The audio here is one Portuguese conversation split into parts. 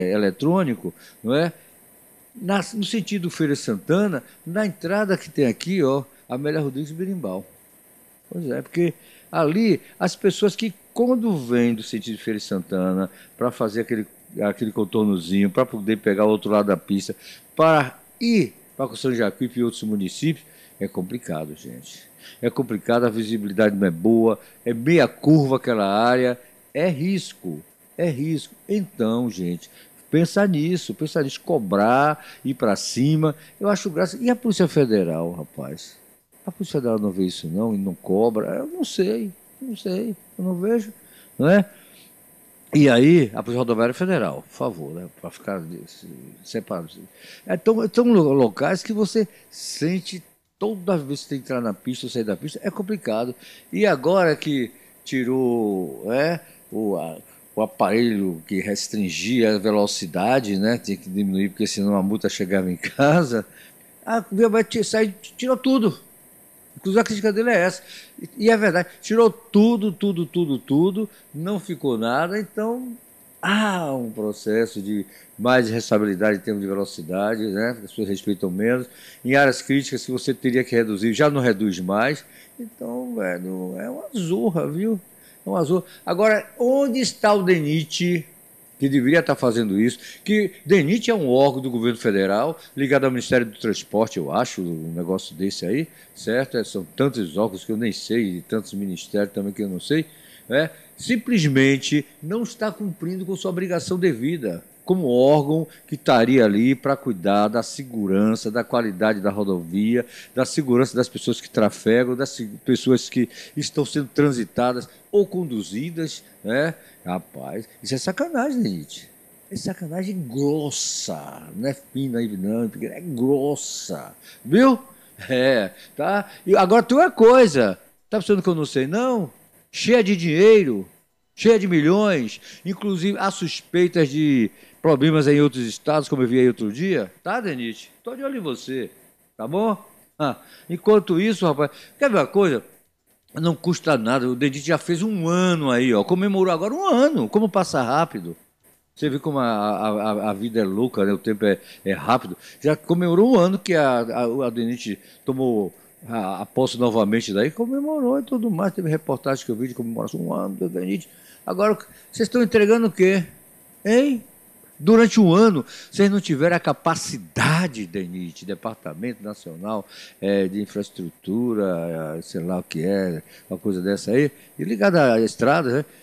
eletrônico, não é? No sentido Feira Santana, na entrada que tem aqui, ó, Amélia Rodrigues Berimbau. Pois é, porque ali as pessoas que quando vêm do sentido Feira Santana para fazer aquele contornozinho, para poder pegar o outro lado da pista, para ir para São Jacuípe e outros municípios, é complicado, gente. É complicado, a visibilidade não é boa, é meia curva aquela área, é risco, é risco. Então, gente, pensar nisso, cobrar, ir para cima. Eu acho graça. E a Polícia Federal, rapaz? A Polícia Federal não vê isso não e não cobra? Eu não sei, eu não vejo, não é? E aí, a Polícia Rodoviária Federal, por favor, né, para ficar separado. São locais que você sente toda vez que você tem que entrar na pista ou sair da pista, é complicado. E agora que tirou o aparelho que restringia a velocidade, né, tinha que diminuir, porque senão a multa chegava em casa, a Via vai sair, tirou tudo. Inclusive a crítica dele é essa. E é verdade, tirou tudo, não ficou nada, então há um processo de mais responsabilidade em termos de velocidade, né? As pessoas respeitam menos. Em áreas críticas que você teria que reduzir, já não reduz mais. Então, velho, é uma zorra, viu? É uma zorra. Agora, onde está o DENIT que deveria estar fazendo isso, que DENIT é um órgão do governo federal, ligado ao Ministério do Transporte, eu acho, um negócio desse aí, certo? São tantos órgãos que eu nem sei, e tantos ministérios também que eu não sei, né? Simplesmente não está cumprindo com sua obrigação devida, como órgão que estaria ali para cuidar da segurança, da qualidade da rodovia, da segurança das pessoas que trafegam, das pessoas que estão sendo transitadas ou conduzidas, né? Rapaz, isso é sacanagem, gente. É sacanagem grossa, não é fina aí, não, é grossa, viu? É, tá? E agora tem uma coisa, tá pensando que eu não sei, não? Cheia de dinheiro, cheia de milhões, inclusive há suspeitas de problemas em outros estados, como eu vi aí outro dia, tá, Denite? Estou de olho em você, tá bom? Enquanto isso, rapaz, quer ver uma coisa? Não custa nada, o Denite já fez um ano aí, ó, comemorou agora um ano, como passa rápido. Você vê como a vida é louca, né? O tempo é rápido. Já comemorou um ano que a Denite tomou a posse novamente daí, comemorou e tudo mais. Teve reportagem que eu vi de comemoração, um ano da Denite. Agora, vocês estão entregando o quê? Hein? Durante um ano, vocês não tiveram a capacidade, DENIT, Departamento Nacional de Infraestrutura, sei lá o que é, uma coisa dessa aí, e ligada à estrada, né?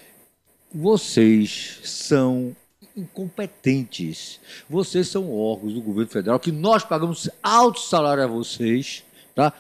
Vocês são incompetentes. Vocês são órgãos do governo federal que nós pagamos alto salário a vocês, tá?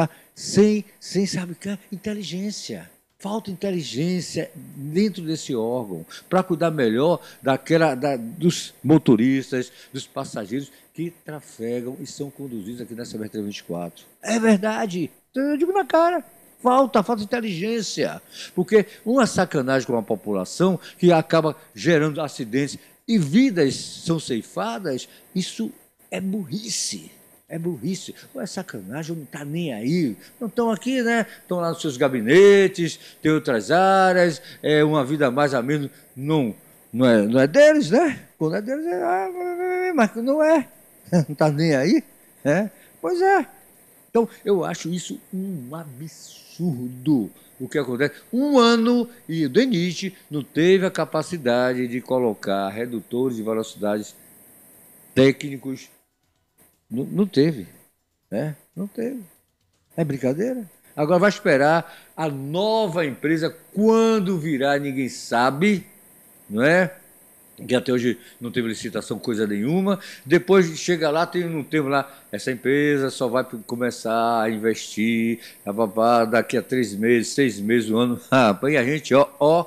Sem sabe que inteligência. Falta inteligência dentro desse órgão para cuidar melhor dos motoristas, dos passageiros que trafegam e são conduzidos aqui nessa BR-324. É verdade. Eu digo na cara. Falta inteligência. Porque uma sacanagem com a população que acaba gerando acidentes e vidas são ceifadas, isso é burrice. É burrice. Ou é sacanagem, não está nem aí. Não estão aqui, né? Estão lá nos seus gabinetes, tem outras áreas, é uma vida mais ou menos. Não é deles, né? Quando é deles, mas não é. Não está nem aí. É? Pois é. Então, eu acho isso um absurdo o que acontece. Um ano e o DENIT não teve a capacidade de colocar redutores de velocidades técnicos. Não teve. Né? Não teve. É brincadeira? Agora vai esperar a nova empresa, quando virá, ninguém sabe, não é? Que até hoje não teve licitação, coisa nenhuma. Depois chega lá, não teve lá, essa empresa só vai começar a investir, daqui a 3 meses, 6 meses, um ano. E a gente, ó,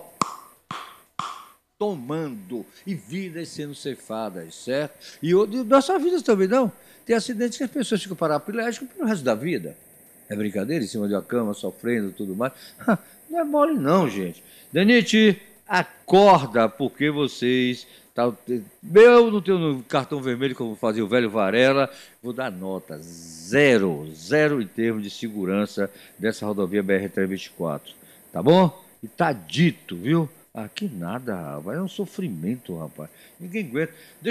tomando e vidas sendo ceifadas, certo? E nossas vidas também não. Tem acidentes que as pessoas ficam paraplégicas pelo resto da vida. É brincadeira, em cima de uma cama, sofrendo e tudo mais. Não é mole não, gente. Denite, acorda, porque vocês... Eu não tenho cartão vermelho como fazia o velho Varela. Vou dar nota zero em termos de segurança dessa rodovia BR-324. Tá bom? E tá dito, viu? Ah, que nada, rapaz. É um sofrimento, rapaz. Ninguém aguenta.